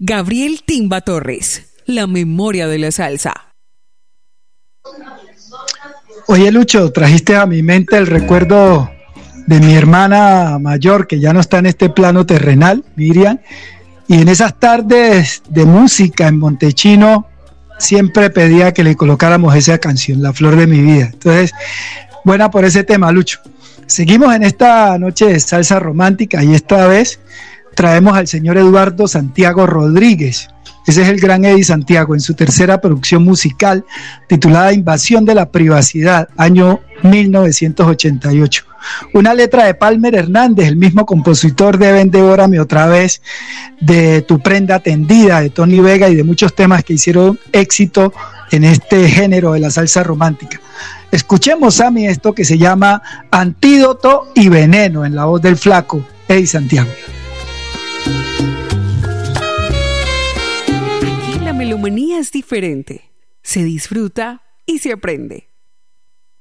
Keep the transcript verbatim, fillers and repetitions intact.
Gabriel Timba Torres, la memoria de la salsa. Oye, Lucho, trajiste a mi mente el recuerdo de mi hermana mayor, que ya no está en este plano terrenal, Miriam, y en esas tardes de música en Montechino siempre pedía que le colocáramos esa canción, La Flor de mi Vida. Entonces, buena por ese tema, Lucho. Seguimos en esta noche de salsa romántica y esta vez traemos al señor Eduardo Santiago Rodríguez. Ese es el gran Eddie Santiago en su tercera producción musical titulada Invasión de la Privacidad, año mil novecientos ochenta y ocho. Una letra de Palmer Hernández, el mismo compositor de Ven Devórame otra vez, de Tu Prenda Tendida, de Tony Vega y de muchos temas que hicieron éxito en este género de la salsa romántica. Escuchemos, Sammy, esto que se llama Antídoto y Veneno, en la voz del flaco Eddie Santiago. La melomanía es diferente, se disfruta y se aprende.